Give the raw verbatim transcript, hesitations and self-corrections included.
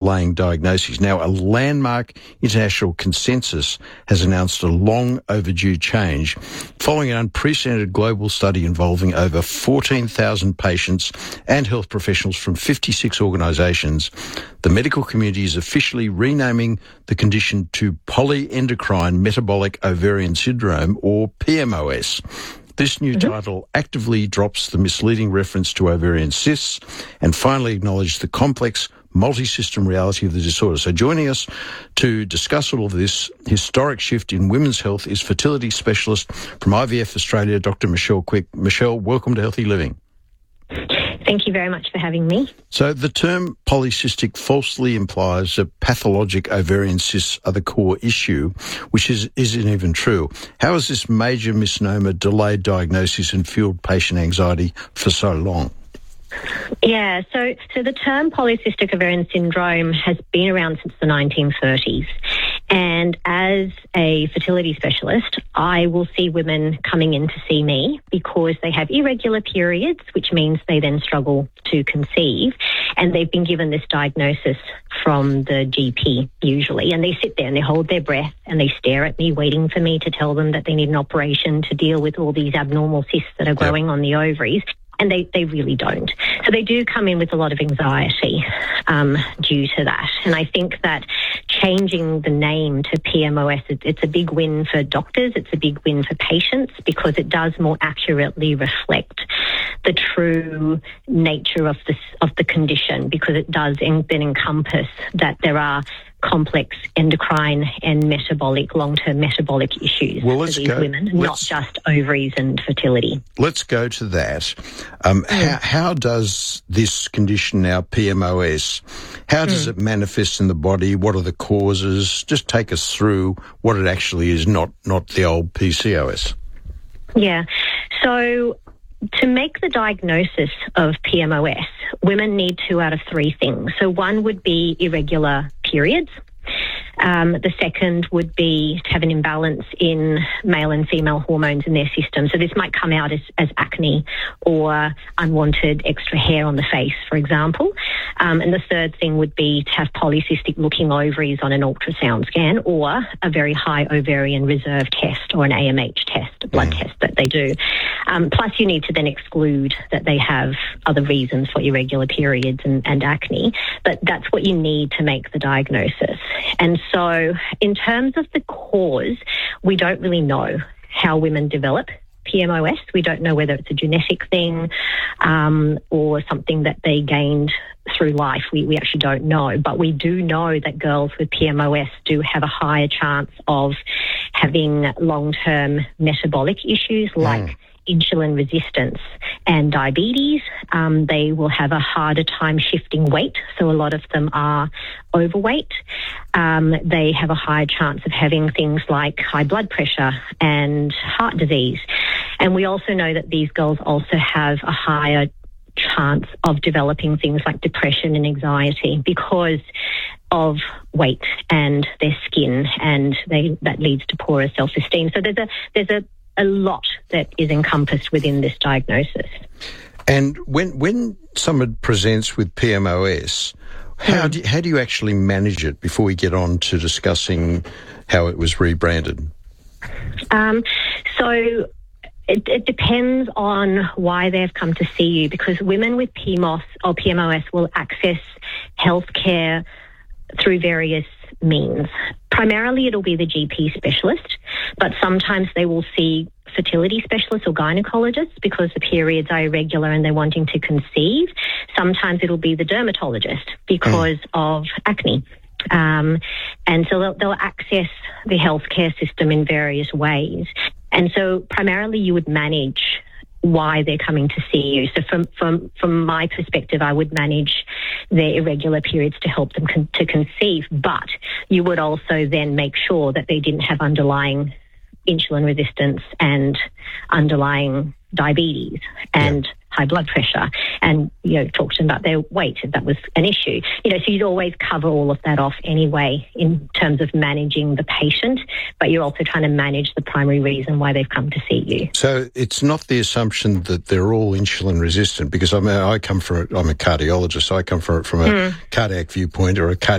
delaying diagnoses. Now, a landmark international consensus has announced a long overdue change following an unprecedented global study involving over fourteen thousand patients and health professionals from fifty-six organisations. The medical community is officially renaming the condition to polyendocrine metabolic ovarian syndrome, or P M O S. This new mm-hmm. title actively drops the misleading reference to ovarian cysts and finally acknowledges the complex multi-system reality of the disorder. So joining us to discuss all of this historic shift in women's health is fertility specialist from I V F Australia, Doctor Michelle Quick. Michelle, welcome to Healthy Living. Thank you very much for having me. So the term polycystic falsely implies that pathologic ovarian cysts are the core issue, which is, isn't even true. How has this major misnomer delayed diagnosis and fueled patient anxiety for so long? Yeah, so so the term polycystic ovarian syndrome has been around since the nineteen thirties. And as a fertility specialist, I will see women coming in to see me because they have irregular periods, which means they then struggle to conceive. And they've been given this diagnosis from the G P usually. And they sit there and they hold their breath and they stare at me, waiting for me to tell them that they need an operation to deal with all these abnormal cysts that are growing yep. on the ovaries. And they, they really don't. So they do come in with a lot of anxiety um, due to that. And I think that changing the name to P M O S, it, it's a big win for doctors, it's a big win for patients because it does more accurately reflect the true nature of this of the condition, because it does en- then encompass that there are complex endocrine and metabolic, long-term metabolic issues well, for let's these go. women, let's, not just ovaries and fertility. Let's go to that. Um, mm. how, how does this condition now, P M O S, how does mm. it manifest in the body? What are the causes? Just take us through what it actually is, not, not the old P C O S. Yeah. So to make the diagnosis of P M O S, women need two out of three things. So one would be irregular periods. Um, the second would be to have an imbalance in male and female hormones in their system. So this might come out as, as acne or unwanted extra hair on the face, for example. Um, and the third thing would be to have polycystic looking ovaries on an ultrasound scan or a very high ovarian reserve test or an A M H test, a blood mm. test that they do. Um, plus you need to then exclude that they have other reasons for irregular periods and, and acne. But that's what you need to make the diagnosis. And so in terms of the cause, we don't really know how women develop P M O S. We don't know whether it's a genetic thing um, or something that they gained through life. We, we actually don't know. But we do know that girls with P M O S do have a higher chance of having long-term metabolic issues like mm. insulin resistance and diabetes. Um, they will have a harder time shifting weight, so a lot of them are overweight. Um, they have a higher chance of having things like high blood pressure and heart disease. And we also know that these girls also have a higher chance of developing things like depression and anxiety because of weight and their skin, and they, that leads to poorer self-esteem. So there's a there's a a lot that is encompassed within this diagnosis. And when when someone presents with P M O S, how do you, how do you actually manage it before we get on to discussing how it was rebranded? Um, so it, it depends on why they've come to see you, because women with P M O S or P M O S will access healthcare through various means. Primarily it'll be the G P specialist, but sometimes they will see fertility specialists or gynecologists because the periods are irregular and they're wanting to conceive. Sometimes it'll be the dermatologist because mm. of acne. Um, and so they'll, they'll access the healthcare system in various ways. And so primarily you would manage why they're coming to see you. So from from from my perspective, I would manage their irregular periods to help them con- to conceive, but you would also then make sure that they didn't have underlying insulin resistance and underlying diabetes and yeah. high blood pressure, and you know, talk to them about their weight if that was an issue. You know, so you'd always cover all of that off anyway in terms of managing the patient, but you're also trying to manage the primary reason why they've come to see you. So it's not the assumption that they're all insulin resistant, because I mean, I come from I'm a cardiologist, so I come from from a mm. cardiac viewpoint or a cardiac